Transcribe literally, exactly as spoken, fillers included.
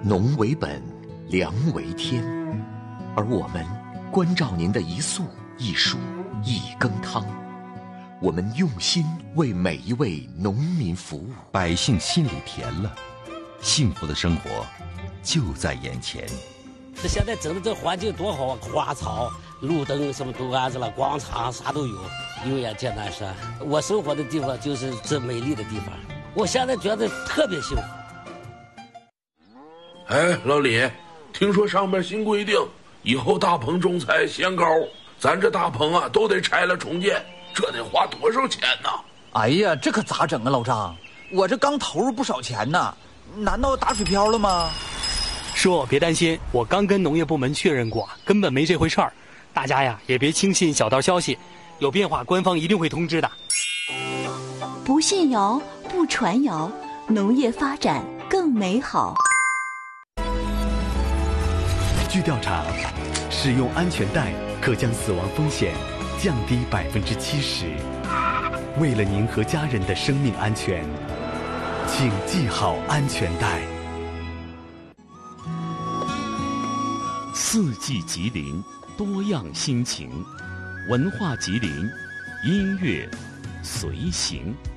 农为本，粮为天，而我们关照您的一粟一蔬一羹汤，我们用心为每一位农民服务， 百姓心里甜了，幸福的生活就在眼前。 这现在整的这环境多好啊，花草、路灯什么都安着了，广场啥都有。油盐芥南山，我生活的地方就是这美丽的地方，我现在觉得特别幸福。 哎，老李，听说上面新规定，以后大棚种菜限高，咱这大棚啊都得拆了重建，这得花多少钱呢？ 哎呀，这可咋整啊，老张？我这刚投入不少钱呢，难道打水漂了吗？ 叔，别担心，我刚跟农业部门确认过，根本没这回事儿。大家呀，也别轻信小道消息，有变化官方一定会通知的。 不信谣，不传谣，农业发展更美好。 据调查，使用安全带可将死亡风险降低百分之七十。为了您和家人的生命安全，请系好安全带。 四季吉林，多样心情，文化吉林，音乐随行。